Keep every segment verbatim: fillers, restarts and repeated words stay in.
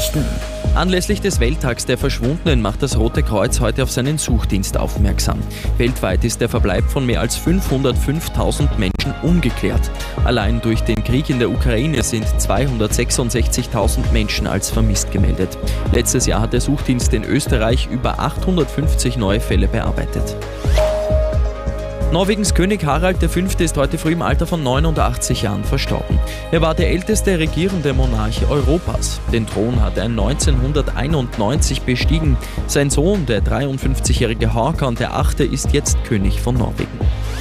Nachrichten. Anlässlich des Welttags der Verschwundenen macht das Rote Kreuz heute auf seinen Suchdienst aufmerksam. Weltweit ist der Verbleib von mehr als fünfhundertfünftausend Menschen ungeklärt. Allein durch den Krieg in der Ukraine sind zweihundertsechsundsechzigtausend Menschen als vermisst gemeldet. Letztes Jahr hat der Suchdienst in Österreich über achthundertfünfzig neue Fälle bearbeitet. Norwegens König Harald der Fünfte ist heute früh im Alter von neunundachtzig Jahren verstorben. Er war der älteste regierende Monarch Europas. Den Thron hat er neunzehnhunderteinundneunzig bestiegen. Sein Sohn, der dreiundfünfzigjährige Håkon der Achte, ist jetzt König von Norwegen.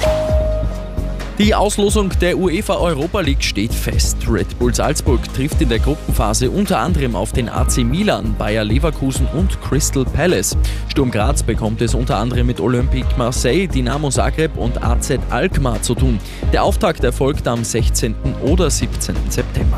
Die Auslosung der UEFA Europa League steht fest. Red Bull Salzburg trifft in der Gruppenphase unter anderem auf den A C Milan, Bayer Leverkusen und Crystal Palace. Sturm Graz bekommt es unter anderem mit Olympique Marseille, Dinamo Zagreb und A Z Alkmaar zu tun. Der Auftakt erfolgt am sechzehnten oder siebzehnten September.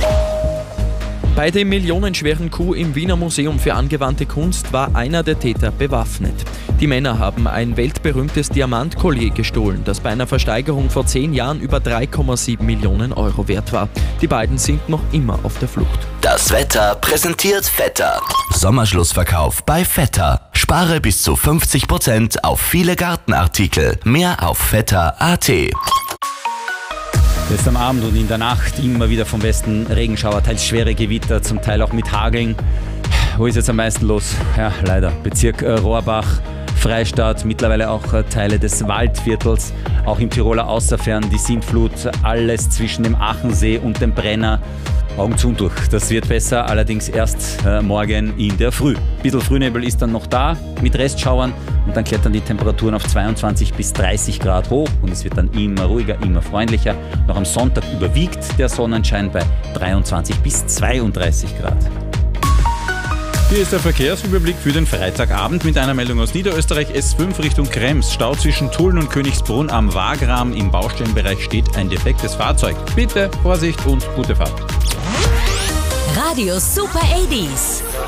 Bei dem millionenschweren Coup im Wiener Museum für angewandte Kunst war einer der Täter bewaffnet. Die Männer haben ein weltberühmtes Diamantkollier gestohlen, das bei einer Versteigerung vor zehn Jahren über drei Komma sieben Millionen Euro wert war. Die beiden sind noch immer auf der Flucht. Das Wetter präsentiert Vetter. Sommerschlussverkauf bei Vetter. Spare bis zu fünfzig Prozent auf viele Gartenartikel. Mehr auf vetter punkt a t. Jetzt am Abend und in der Nacht immer wieder vom Westen Regenschauer, teils schwere Gewitter, zum Teil auch mit Hageln. Wo ist jetzt am meisten los? Ja, leider. Bezirk äh, Rohrbach, Freistadt, mittlerweile auch äh, Teile des Waldviertels, auch im Tiroler Außerfern, die Sintflut, alles zwischen dem Achensee und dem Brenner. Augen zu und durch. Das wird besser, allerdings erst äh, morgen in der Früh. Ein bisschen Frühnebel ist dann noch da mit Restschauern und dann klettern die Temperaturen auf zweiundzwanzig bis dreißig Grad hoch und es wird dann immer ruhiger, immer freundlicher. Noch am Sonntag überwiegt der Sonnenschein bei dreiundzwanzig bis zweiunddreißig Grad. Hier ist der Verkehrsüberblick für den Freitagabend mit einer Meldung aus Niederösterreich. S fünf Richtung Krems. Stau zwischen Tulln und Königsbrunn am Wagram. Im Baustellenbereich steht ein defektes Fahrzeug. Bitte Vorsicht und gute Fahrt. Radio Super achtzig.